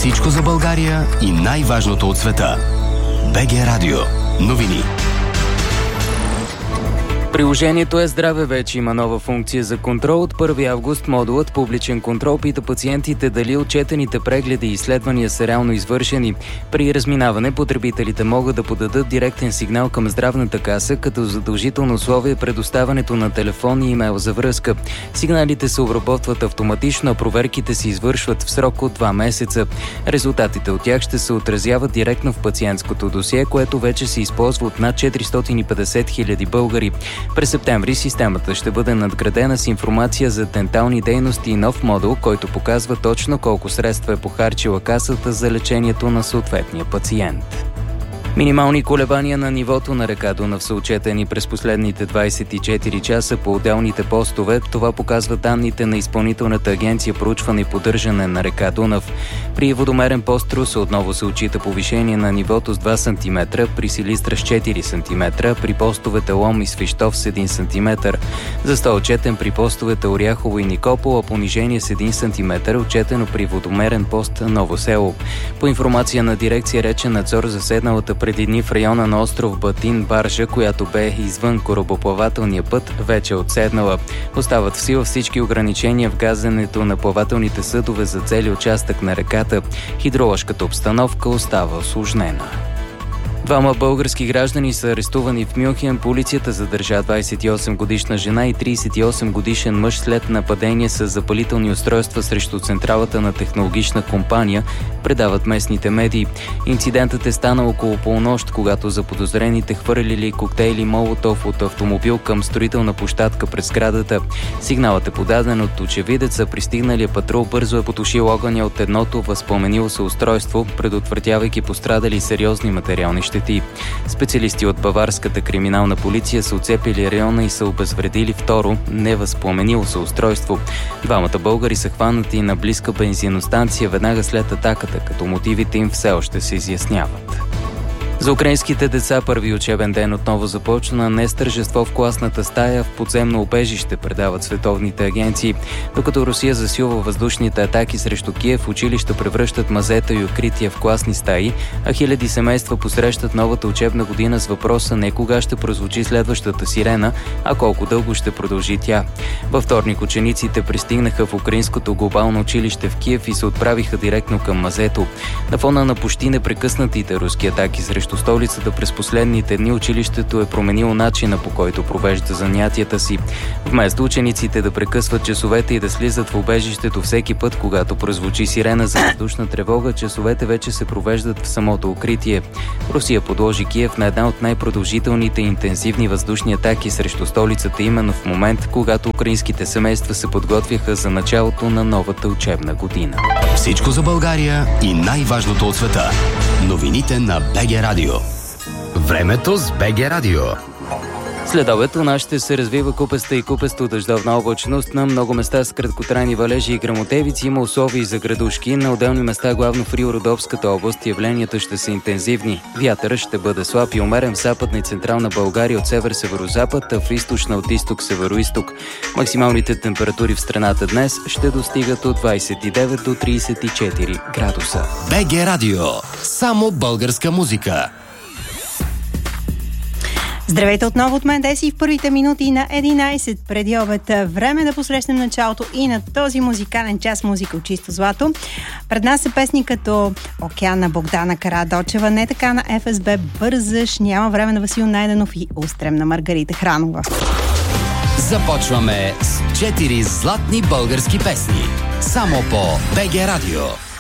Всичко за България и най-важното от света. БГ Радио. Новини. Приложението Е-здраве вече има нова функция за контрол. От 1 август модулът Публичен контрол пита пациентите дали отчетените прегледи и изследвания са реално извършени. При разминаване потребителите могат да подадат директен сигнал към здравната каса, като задължително условие предоставянето на телефон и имейл за връзка. Сигналите се обработват автоматично, а проверките се извършват в срок от 2 месеца. Резултатите от тях ще се отразяват директно в пациентското досие, което вече се използва от над 450 хиляди българи. През септември системата ще бъде надградена с информация за дентални дейности и нов модул, който показва точно колко средства е похарчила касата за лечението на съответния пациент. Минимални колебания на нивото на река Дунав са отчетени през последните 24 часа по отделните постове. Това показва данните на Изпълнителната агенция проучване и поддържане на река Дунав. При водомерен пост Русе отново се отчита повишение на нивото с 2 см, при Силистра с 4 см, при постовете Лом и Свищов с 1 см. За отчетен при постовете Оряхово и Никопол, а понижение с 1 см, отчетено при водомерен пост Ново село. По информация на дирекция Речен надзор, заседналата преди дни в района на остров Батин баржа, която бе извън корабоплавателния път, вече е отседнала. Остават в сила всички ограничения в газенето на плавателните съдове за цели участък на реката. Хидроложката обстановка остава усложнена. 2 български граждани са арестувани в Мюнхен. Полицията задържа 28-годишна жена и 38-годишен мъж след нападение с запалителни устройства срещу централата на технологична компания, предават местните медии. Инцидентът е станал около полунощ, когато заподозрените хвърлили коктейли Молотов от автомобил към строителна площадка пред сградата. Сигналът е подаден от очевидеца. Пристигналият патрул бързо е потушил огъня от едното възпламенило се устройство, предотвратявайки пострадали сериозни материални щети. Специалисти от баварската криминална полиция са оцепили района и са обезвредили второ невъзпламенило се устройство. 2 българи са хванати на близка бензиностанция веднага след атаката, като мотивите им все още се изясняват. За украинските деца първи учебен ден отново започна не с тържество в класната стая, в подземно убежище, предават световните агенции. Докато Русия засилва въздушните атаки срещу Киев, училища превръщат мазета и укрития в класни стаи, а хиляди семейства посрещат новата учебна година с въпроса не кога ще прозвучи следващата сирена, а колко дълго ще продължи тя. Във вторник учениците пристигнаха в украинското глобално училище в Киев и се отправиха директно към мазето. На фона на почти непрекъснатите руски атаки срещу столицата през последните дни, училището е променило начина, по който провежда занятията си. Вместо учениците да прекъсват часовете и да слизат в убежището всеки път, когато прозвучи сирена за въздушна тревога, часовете вече се провеждат в самото укритие. Русия подложи Киев на една от най-продължителните и интензивни въздушни атаки срещу столицата именно в момент, когато украинските семейства се подготвяха за началото на новата учебна година. Всичко за България и най-важното от света. Новините на БГ Радио. Времето с БГ Радио. След обед у нас ще се развива купеста и купесто дъждовна облачност. На много места с краткотрайни валежи и гръмотевици има условия за градушки. На отделни места, главно в Рио-Родопската област, явленията ще са интензивни. Вятърът ще бъде слаб и умерен в западна и централна България от север-северозапад, а в източна от изток-североизток. Максималните температури в страната днес ще достигат от 29 до 34 градуса. БГ Радио. Само българска музика. Здравейте отново от мен, Деси, в първите минути на 11 преди обед. Време да посрещнем началото и на този музикален час музика от чисто злато. Пред нас са песни като Океан на Богдана Карадочева, Не така на ФСБ, Бързаш, Няма време на Васил Найденов и Устрем на Маргарита Хранова. Започваме с 4 златни български песни. Само по БГ Радио.